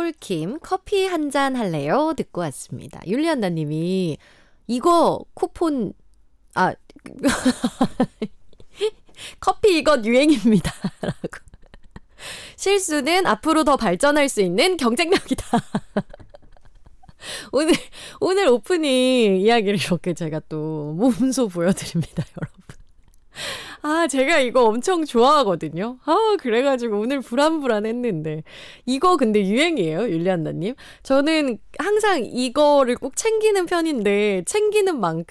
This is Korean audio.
꿀킴 커피 한 잔 할래요? 듣고 왔습니다. 율리안나 님이 이거 쿠폰 커피 이것 유행입니다. 라고. 실수는 앞으로 더 발전할 수 있는 경쟁력이다. 오늘 오프닝 이야기를 이렇게 제가 또 몸소 보여드립니다, 여러분. 제가 이거 엄청 좋아하거든요. 그래가지고 오늘 불안불안했는데. 이거 근데 유행이에요, 율리안나님? 저는 항상 이거를 꼭 챙기는 편인데, 챙기는 만큼